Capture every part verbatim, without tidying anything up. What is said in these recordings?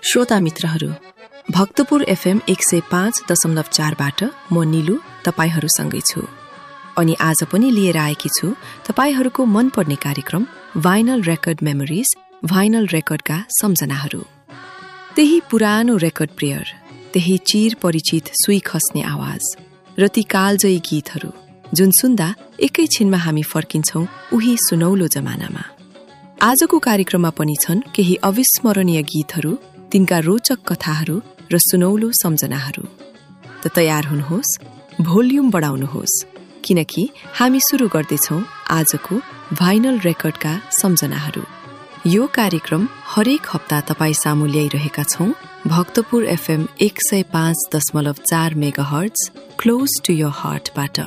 श्रोता मित्रहरू, भक्तपुर एफएम एक सय पाँच दशमलव चारबाट म निलु तपाईहरूसँगै छु अनि आज पनि लिएर आएकी छु तपाईहरूको मनपर्ने कार्यक्रम भाइनल रेकर्ड मेमोरिज, भाइनल रेकर्डका सम्झनाहरू। त्यही पुरानो रेकर्ड प्लेयर, त्यही चिर परिचित सुई खस्ने आवाज र ती कालजयी गीतहरू जुन सुन्दा एकैछिनमा हामी फर्किन्छौं उही सुनौलो जमानामा। आजको कार्यक्रममा पनि छन् केही अविस्मरणीय गीतहरू, तिनका रोचक कथाहरू र सुनौलो सम्झनाहरू। त तयार हुनुहोस्, भोल्युम बढाउनुहोस्, किनकि हामी सुरु गर्दैछौं आजको भाइनल रेकर्डका सम्झनाहरू। यो कार्यक्रम हरेक हप्ता तपाई सामु ल्याइरहेका छौं भक्तपुर एफएम एक सय पाँच दशमलव चार मेगाहर्ट्ज क्लोज टु योर हार्टबाट।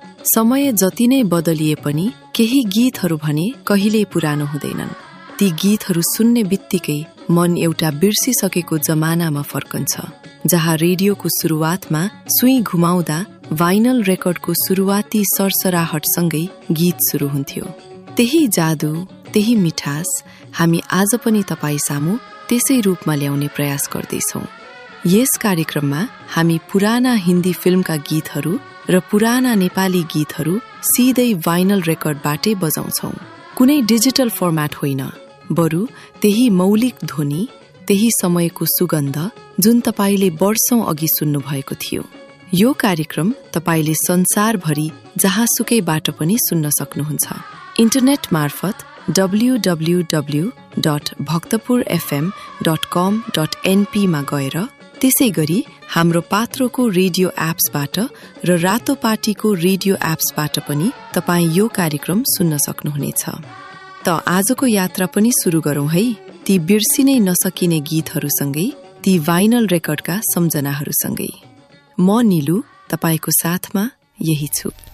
समय जति नै बदलिए पनि केही गीतहरू भने कहिल्यै पुरानो हुँदैनन्। ती गीतहरू सुन्ने बित्तिकै मन एउटा बिर्सिसकेको जमानामा फर्कन्छ, जहाँ रेडियोको सुरुवातमा सुई घुमाउँदा भाइनल रेकर्डको सुरुवाती सरसराहटसँगै गीत सुरु हुन्थ्यो। त्यही जादु, त्यही मिठास हामी आज पनि तपाई सामु त्यसै रूपमा ल्याउने प्रयास गर्दैछौं। यस कार्यक्रममा हामी पुराना हिन्दी फिल्मका गीतहरू र पुराना नेपाली गीतहरू सिधै भाइनल रेकर्डबाटै बजाउँछौं। कुनै डिजिटल फर्म्याट होइन, बरु त्यही मौलिक ध्वनि, त्यही समयको सुगन्ध जुन तपाईले वर्षौं अघि सुन्नु भएको थियो। यो कार्यक्रम तपाईले संसारभरि जहाँसुकैबाट पनि सुन्न सक्नुहुन्छ। इन्टरनेट मार्फत W W W dot Bhaktapur FM dot कम डट एनपी मा गएर, त्यसै गरी हाम्रो पात्रोको रेडियो एप्सबाट र रातो पार्टीको रेडियो एप्सबाट पनि तपाई यो कार्यक्रम सुन्न सक्नुहुनेछ। त आजको यात्रा पनि सुरु गरौं है, ती बिर्सिनै नसकिने गीतहरूसँगै, ती भाइनल रेकर्डका सम्झनाहरूसँगै। म निलु तपाईको साथमा यही छु।